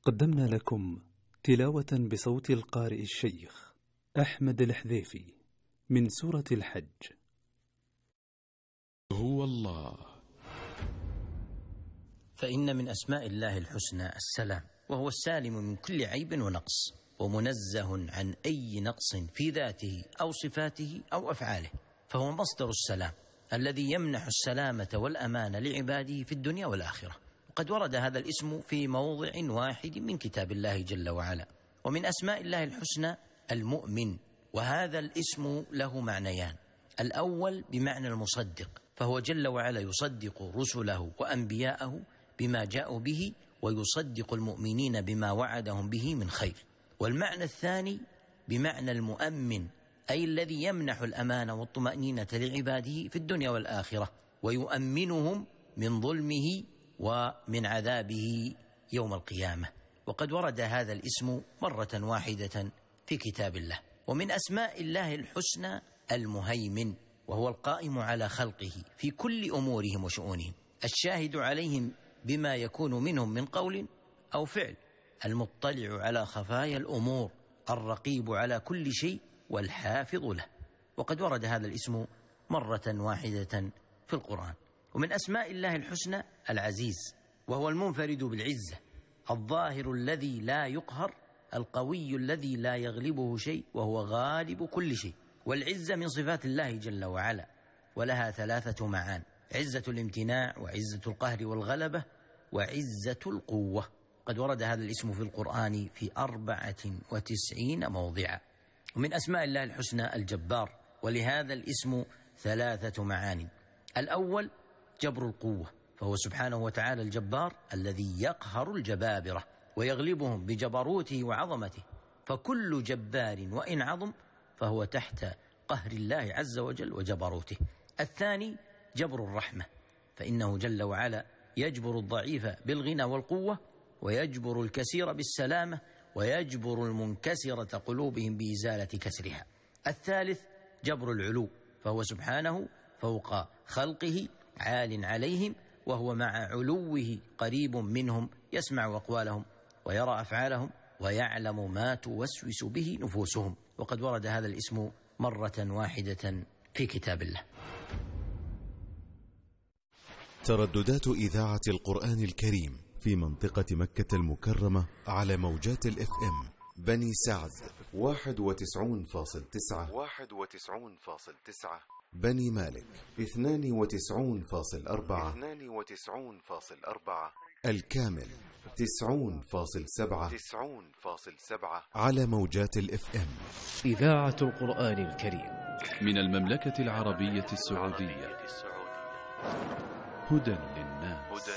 قدمنا لكم تلاوة بصوت القارئ الشيخ أحمد الحذيفي من سورة الحج. هو الله. فإن من أسماء الله الحسنى السلام، وهو السالم من كل عيب ونقص، ومنزه عن أي نقص في ذاته أو صفاته أو أفعاله، فهو مصدر السلام الذي يمنح السلامة والأمان لعباده في الدنيا والآخرة. وقد ورد هذا الاسم في موضع واحد من كتاب الله جل وعلا. ومن أسماء الله الحسنى المؤمن، وهذا الاسم له معنيان: الأول بمعنى المصدق، فهو جل وعلا يصدق رسله وأنبياءه بما جاءوا به، ويصدق المؤمنين بما وعدهم به من خير. والمعنى الثاني بمعنى المؤمن، أي الذي يمنح الأمان والطمأنينة لعباده في الدنيا والآخرة، ويؤمنهم من ظلمه ومن عذابه يوم القيامة. وقد ورد هذا الاسم مرة واحدة في كتاب الله. ومن أسماء الله الحسنى المهيمن، وهو القائم على خلقه في كل أمورهم وشؤونهم، الشاهد عليهم بما يكون منهم من قول أو فعل، المطلع على خفايا الأمور، الرقيب على كل شيء، والحافظ له. وقد ورد هذا الاسم مرة واحدة في القرآن. ومن أسماء الله الحسنى العزيز، وهو المنفرد بالعزة، الظاهر الذي لا يقهر، القوي الذي لا يغلبه شيء، وهو غالب كل شيء. والعزة من صفات الله جل وعلا، ولها ثلاثة معان: عزة الامتناع، وعزة القهر والغلبة، وعزة القوة. قد ورد هذا الاسم في القرآن في 94 موضعا. ومن أسماء الله الحسنى الجبار، ولهذا الاسم ثلاثة معاني: الأول جبر القوة، فهو سبحانه وتعالى الجبار الذي يقهر الجبابرة ويغلبهم بجبروته وعظمته، فكل جبار وإن عظم فهو تحت قهر الله عز وجل وجبروته. الثاني جبر الرحمة، فإنه جل وعلا يجبر الضعيف بالغنى والقوة، ويجبر الكثير بالسلامة، ويجبر المنكسرة قلوبهم بإزالة كسرها. الثالث جبر العلو، فهو سبحانه فوق خلقه عال عليهم، وهو مع علوه قريب منهم، يسمع أقوالهم ويرى أفعالهم ويعلم ما توسوس به نفوسهم. وقد ورد هذا الاسم مرة واحدة في كتاب الله. ترددات إذاعة القرآن الكريم في منطقة مكة المكرمة على موجات الإف إم: بني سعد 91.9، بني مالك 92.4، الكامل 90.7 على موجات الإف إم. إذاعة القرآن الكريم من المملكة العربية السعودية، هدى للناس.